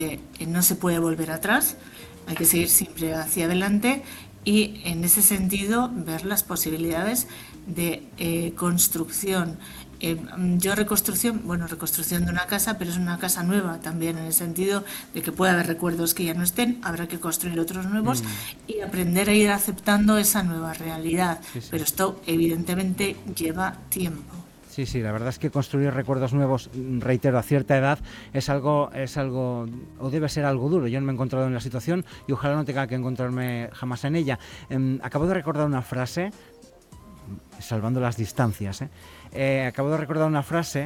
no se puede volver atrás, hay que seguir siempre hacia adelante y en ese sentido ver las posibilidades de construcción. Yo reconstrucción de una casa, pero es una casa nueva también, en el sentido de que puede haber recuerdos que ya no estén, habrá que construir otros nuevos y aprender a ir aceptando esa nueva realidad. Sí, sí. Pero esto evidentemente lleva tiempo. Sí, sí, la verdad es que construir recuerdos nuevos, reitero, a cierta edad es algo, o debe ser algo duro. Yo no me he encontrado en la situación y ojalá no tenga que encontrarme jamás en ella. Acabo de recordar una frase, salvando las distancias, acabo de recordar una frase,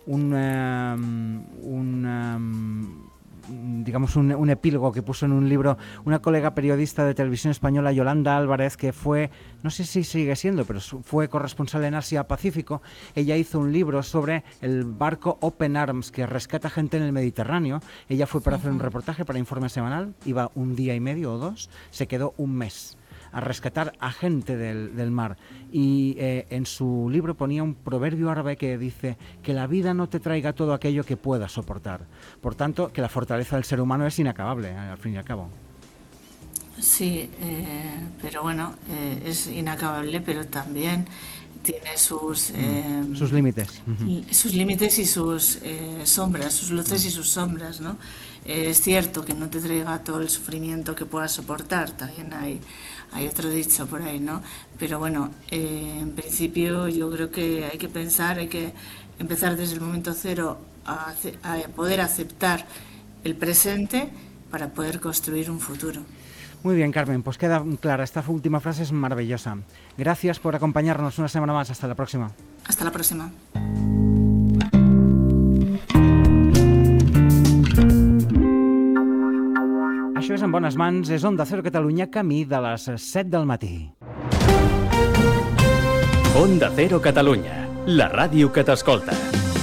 digamos un epílogo que puso en un libro una colega periodista de televisión española, Yolanda Álvarez, que fue, no sé si sigue siendo, pero fue corresponsal en Asia Pacífico. Ella hizo un libro sobre el barco Open Arms que rescata gente en el Mediterráneo. Ella fue para hacer un reportaje para Informe Semanal, iba un día y medio o dos, se quedó un mes a rescatar a gente del mar. Y en su libro ponía un proverbio árabe que dice que la vida no te traiga todo aquello que puedas soportar. Por tanto, que la fortaleza del ser humano es inacabable, al fin y al cabo. Sí, pero bueno, es inacabable, pero también tiene sus límites. Sus límites y sus sombras, sus luces y sus sombras, ¿no? Es cierto que no te traiga todo el sufrimiento que puedas soportar, también hay otro dicho por ahí, ¿no? Pero bueno, en principio yo creo que hay que pensar, hay que empezar desde el momento cero a poder aceptar el presente para poder construir un futuro. Muy bien, Carmen, pues queda clara. Esta última frase es maravillosa. Gracias por acompañarnos una semana más. Hasta la próxima. Hasta la próxima. Això és En bones mans, és Onda Cero Catalunya, camí de les 7 del matí. Onda Cero Catalunya, la ràdio que t'escolta.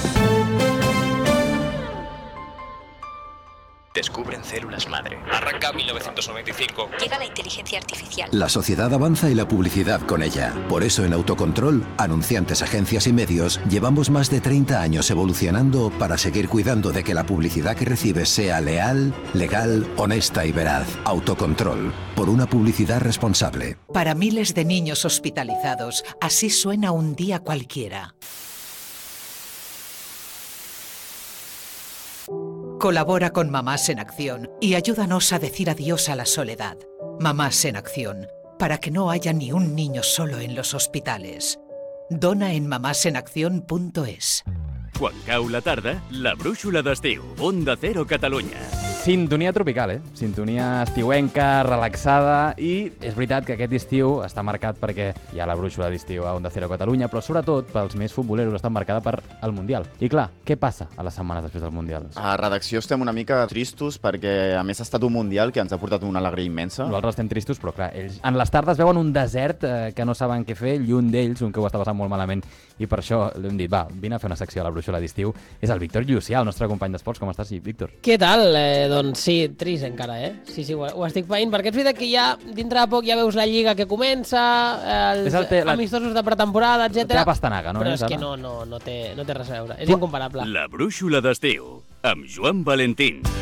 Descubren células madre. Arranca 1995. Llega la inteligencia artificial. La sociedad avanza y la publicidad con ella. Por eso en Autocontrol, anunciantes, agencias y medios, llevamos más de 30 años evolucionando para seguir cuidando de que la publicidad que recibes sea leal, legal, honesta y veraz. Autocontrol, por una publicidad responsable. Para miles de niños hospitalizados, así suena un día cualquiera. Colabora con Mamás en Acción y ayúdanos a decir adiós a la soledad. Mamás en Acción, para que no haya ni un niño solo en los hospitales. Dona en mamasenaccion.es. Quan cau la tarda, la brúixola d'estiu. Onda Cero Catalunya. Sintonia tropical, Sintonia estiuenca, relaxada, i és veritat que aquest estiu està marcat perquè hi ha la brúixola d'estiu a Onda Cero Catalunya, però sobretot pels més futboleros està marcada per el Mundial. I clar, què passa a les setmanes després del Mundial? A redacció estem una mica tristos perquè a més ha estat un Mundial que ens ha portat una alegria immensa. Nosaltres estem tristos, però clar, ells en les tardes veuen un desert que no saben què fer, lluny d'ells, un que ho està passant molt malament, i per això l'hem dit, va, vine a fer una secció a la brúixola d'estiu. És el Víctor Llucià, el nostre company d'esports. Com estàs, Víctor? Què tal? Doncs sí, trist encara, Sí, ho estic veient, perquè és veritat que ja dintre de poc ja veus la Lliga que comença, els amistosos de pretemporada, etc. La teva pastanaga, no? Però és que no té res a veure, és incomparable. La brúixola d'estiu, amb Joan Valentín.